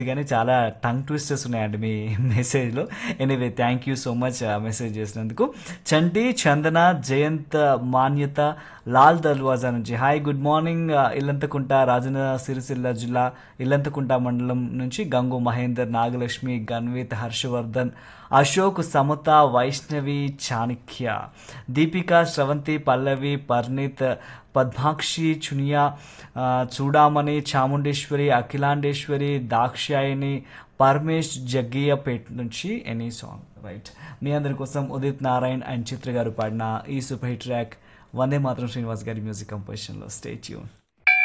గానీ చాలా tongue twisters ఉన్నాయండి మీ మెసేజ్‌లో. Anyway thank you so much message చేసినందుకు. చంటి, చందన, జయంత్, మాన్యత, లాల్ దర్వాజా నుంచి hi good morning Illanthakunta Rajanna Sircilla జిల్లా ఇల్లంతకుంట మండలం నుంచి గంగు మహేందర్, నాగలక్ష్మి, గన్విత్, హర్షవర్ధన్, అశోక్, సమత, వైష్ణవి, చాణక్య, దీపిక, స్రవంతి, పల్లవి, పర్నీత్, పద్మాక్షి, చునియా, చూడామణి, చాముండేశ్వరి, అఖిలాండేశ్వరి, దాక్షాయిని, పరమేష్, జగ్గియపేట్ నుంచి ఎనీ సాంగ్ రైట్. మీ అందరి కోసం ఉదిత్ నారాయణ్ అండ్ చిత్ర గారు పాడిన ఈ సూపర్ హిట్ ట్రాక్ వందే మాత్రం శ్రీనివాస్ గారి మ్యూజిక్ కంపోజిషన్లో. Stay tune.